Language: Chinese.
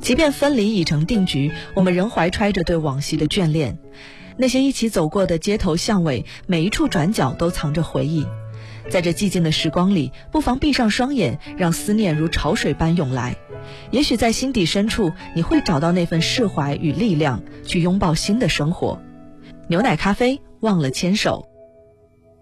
即便分离已成定局，我们仍怀揣着对往昔的眷恋。那些一起走过的街头巷尾，每一处转角都藏着回忆。在这寂静的时光里，不妨闭上双眼，让思念如潮水般涌来。也许在心底深处，你会找到那份释怀与力量，去拥抱新的生活。牛奶咖啡，忘了牵手。